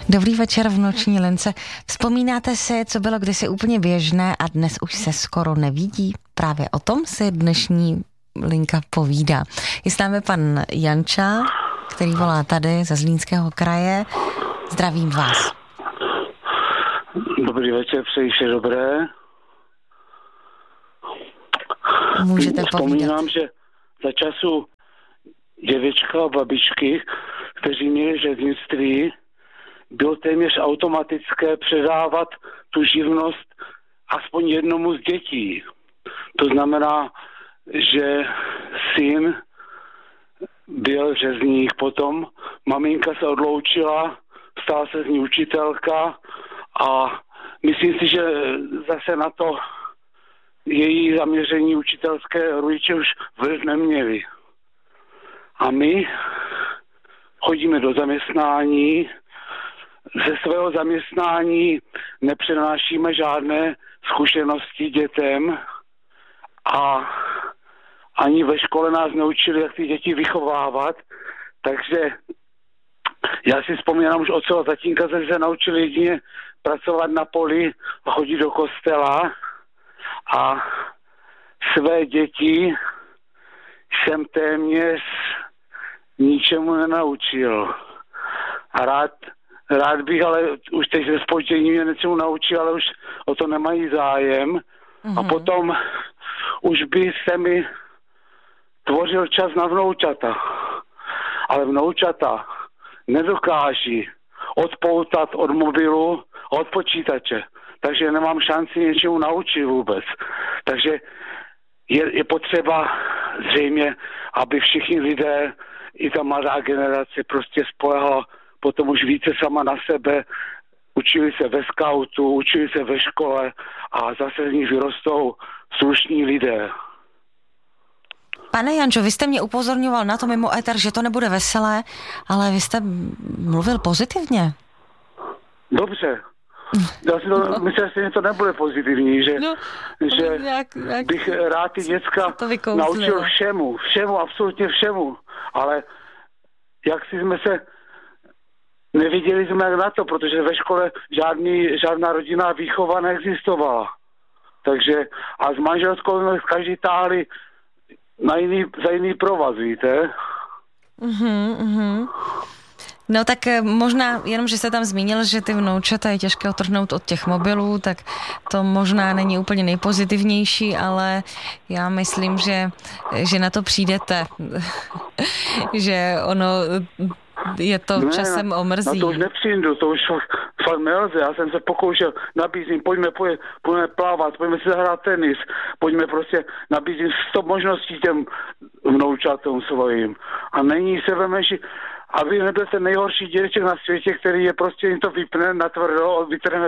Dobrý večer v noční lince. Vzpomínáte si, co bylo kdysi úplně běžné a dnes už se skoro nevidí? Právě o tom si dnešní linka povídá. Je s námi pan Janča, který volá tady ze Zlínského kraje. Zdravím vás. Dobrý večer, přeji vše dobré. Můžete povídat. Vzpomínám, že za času dědečka a babičky, kteří měli řeznictví, bylo téměř automatické předávat tu živnost aspoň jednomu z dětí. To znamená, že syn byl řezník, potom maminka se odloučila, stala se z ní učitelka a myslím si, že zase na to její zaměření učitelské rodiče už vliv neměli. A my chodíme do zaměstnání, ze svého zaměstnání nepřenášíme žádné zkušenosti dětem a ani ve škole nás neučili, jak ty děti vychovávat, takže já si vzpomínám už od svého tatínka, jsem se naučil jedině pracovat na poli a chodit do kostela a své děti jsem téměř ničemu nenaučil. A rád bych, ale už teď ze zpoždění mě něčemu naučil, ale už o to nemají zájem. Mm-hmm. A potom už by se mi tvořil čas na vnoučata. Ale vnoučata nedokáží odpoutat od mobilu a od počítače. Takže nemám šanci něčemu naučit vůbec. Takže je potřeba zřejmě, aby všichni lidé, i ta mladá generace prostě spolehala potom už více sama na sebe, učili se ve skautu, učili se ve škole a zase z nich vyrostou slušní lidé. Pane Jančo, vy jste mě upozorňoval na to mimo éter, že to nebude veselé, ale vy jste mluvil pozitivně. Dobře. Já si to myslím, že to nebude pozitivní, že bych rád ty děcka naučil všemu, absolutně všemu, ale jak si jsme se neviděli jsme jak na to, protože ve škole žádná rodinná výchova neexistovala. Takže a s manželskou jsme každý táhli za jiný provaz, víte? No tak možná, jenom že jste tam zmínil, že ty vnoučata je těžké otrhnout od těch mobilů, tak to možná není úplně nejpozitivnější, ale já myslím, že na to přijdete, že ono je to časem omrzí. Na to už nepřijdu, to už fakt nelze. Já jsem se pokoušel, nabízím, pojďme plávat, pojďme si zahrát tenis, pojďme prostě, nabízím 100 možností těm vnoučatům svojím. A není se vemeš, aby nebyl ten nejhorší dědeček na světě, který je prostě jim to vypne natvrdo, vytrhne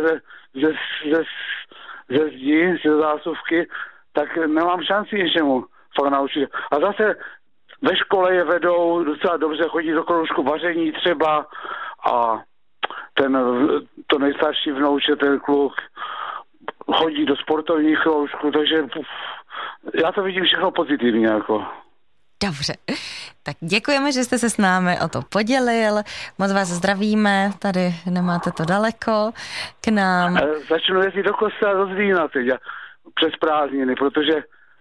ze zdi, ze zásuvky, tak nemám šanci něčemu fakt naučit. A zase ve škole je vedou docela dobře, chodí do kroužku vaření třeba a to nejstarší vnouče, ten kluk, chodí do sportovních kroužků, takže já to vidím všechno pozitivně jako. Dobře, tak děkujeme, že jste se s námi o to podělil, moc vás zdravíme, tady nemáte to daleko k nám. Začnu jezdit do kostela do Zlína teď přes prázdniny, protože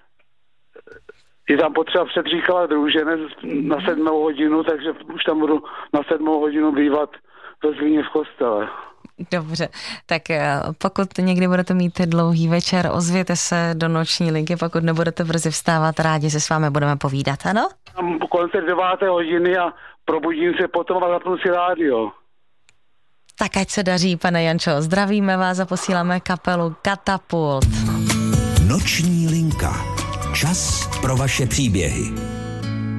je tam potřeba předříkávat růženec na 7 hodinu, takže už tam budu na 7 hodinu bývat ve Zlíně v kostele. Dobře, tak pokud někdy budete mít dlouhý večer, ozvěte se do noční linky, pokud nebudete brzy vstávat, rádi se s vámi budeme povídat, ano? Koncert 9 hodiny a probudím se potom a zapnu si rádio. Tak ať se daří, pane Jančo, zdravíme vás a posíláme kapelu Katapult. Noční linka. Čas pro vaše příběhy.